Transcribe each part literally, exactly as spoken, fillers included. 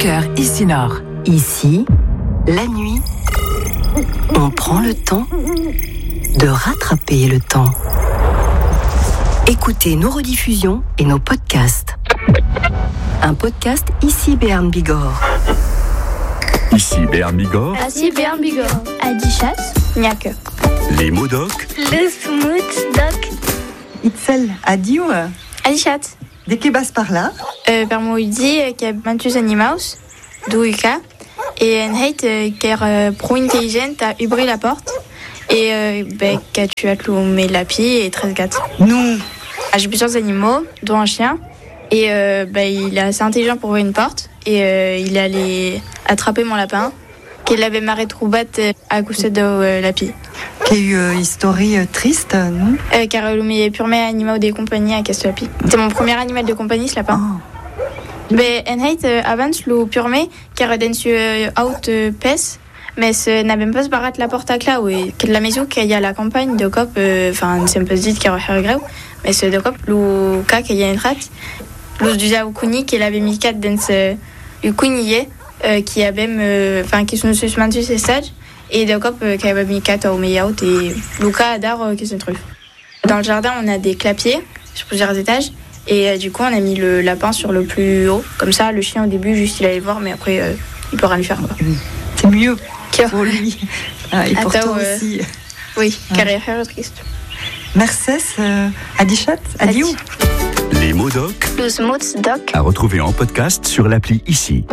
cœur ici Nord. Ici, la nuit, on prend le temps de rattraper le temps. Écoutez nos rediffusions et nos podcasts. Un podcast Ici Béarn Bigorre. Ici Béarn Bigorre. Ici Béarn Bigorre. Adichat, Niak. Les mots doc. Le smooth doc. Itzel, adieu. Adichat. De que bas par là? Euh, per mo udi, ke mantus animaus, d'où uka, et en heit, ker euh, pro intelligent a ubri la porte, et euh, ben, qu'a tu as cloué la pie et treize gâtes. Nous. J'ai plusieurs animaux, dont un chien, et euh, ben, il est assez intelligent pour ouvrir une porte, et euh, il est allé attraper mon lapin, qu'il avait marré troubat à coucher de euh, la pie. Qu'il y a eu une histoire triste, non? euh, Car euh, le premier animal de compagnie à Castoapi. C'est mon premier animal de compagnie, ce lapin. Oh. Mais en heit, euh, avant, le purme, car den su euh, out euh, pes, mais ce n'a même pas se barat la porte à clau, et que la maison qu'il y a à la campagne de cop, enfin, euh, c'est un peu dit qu'il y a greu, mais ce de cop, le cas qu'il y a une rate, le du zaoukuni qu'il avait mis quatre dans ce ukunier, euh, qui avait, enfin, euh, qui sont suspendu ces stages, et de cop euh, qui avait mis quatre au meilleur et Luca Adar euh, qui se trouve. Dans le jardin, on a des clapiers sur plusieurs étages, et euh, du coup, on a mis le lapin sur le plus haut. Comme ça, le chien au début, juste il allait le voir, mais après, euh, il peut rien lui faire. Quoi. C'est mieux pour lui. Ah, et pour Attends, toi euh, aussi. Oui, Ah. carrière triste. Merci, euh, Adichat, adieu. Les mots doc. Le smooth doc. À retrouver en podcast sur l'appli Ici.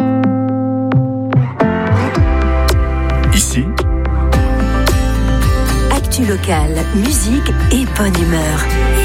Ici, Actu locale, musique et bonne humeur.